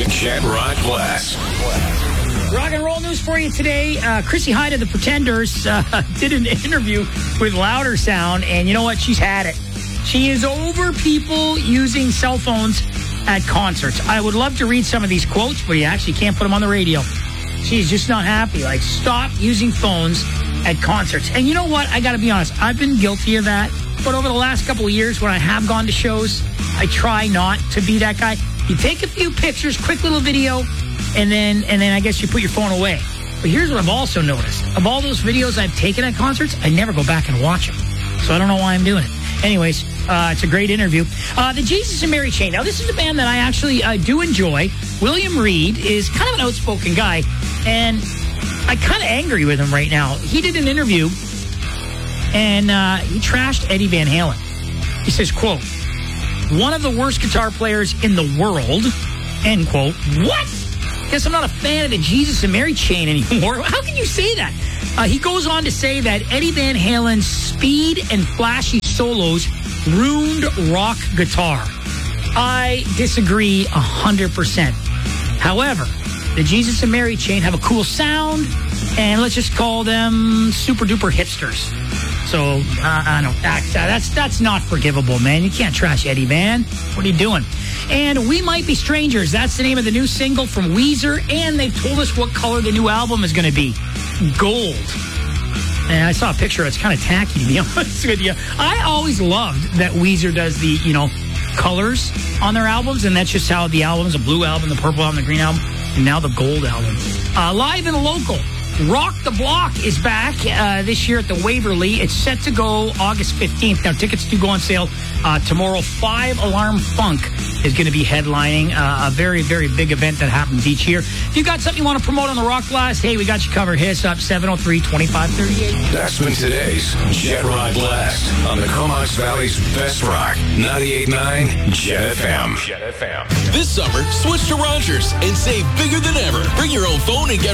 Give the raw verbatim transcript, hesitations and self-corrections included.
Jet Rock Blast. Rock and roll news for you today. Uh, Chrissy Hyde of the Pretenders uh, did an interview with Louder Sound, and you know what? She's had it. She is over people using cell phones at concerts. I would love to read some of these quotes, but you actually can't put them on the radio. She's just not happy. Like, stop using phones at concerts. And you know what? I got to be honest. I've been guilty of that. But over the last couple of years, when I have gone to shows, I try not to be that guy. You take a few pictures, quick little video, and then and then I guess you put your phone away. But here's what I've also noticed. Of all those videos I've taken at concerts, I never go back and watch them. So I don't know why I'm doing it. Anyways, uh, it's a great interview. Uh, the Jesus and Mary Chain. Now, this is a band that I actually uh, do enjoy. William Reed is kind of an outspoken guy, and I'm kind of angry with him right now. He did an interview, and uh, he trashed Eddie Van Halen. He says, quote, one of the worst guitar players in the world, end quote. What? Guess I'm not a fan of the Jesus and Mary Chain anymore. How can you say that? Uh, he goes on to say that Eddie Van Halen's speed and flashy solos ruined rock guitar. I disagree one hundred percent. However, the Jesus and Mary Chain have a cool sound, and let's just call them super duper hipsters. So, uh, I don't, that's, that's, that's not forgivable, man. You can't trash Eddie Van. What are you doing? And We Might Be Strangers. That's the name of the new single from Weezer, and they've told us what color the new album is going to be. Gold. And I saw a picture. It's kind of tacky, to be honest with you. I always loved that Weezer does the, you know, colors on their albums, and that's just how the albums, the blue album, the purple album, the green album, and now the gold album. Uh, live and local. Rock the Block is back uh, this year at the Waverly. It's set to go August fifteenth. Now, tickets do go on sale uh, tomorrow. Five Alarm Funk is going to be headlining uh, a very, very big event that happens each year. If you got something you want to promote on the Rock Blast, hey, we got you covered. Hit us up, seven oh three, two five three eight. That's been today's Jet Rock Blast on the Comox Valley's best rock, ninety-eight point nine Jet F M. Jet F M. This summer, switch to Rogers and save bigger than ever. Bring your own phone and get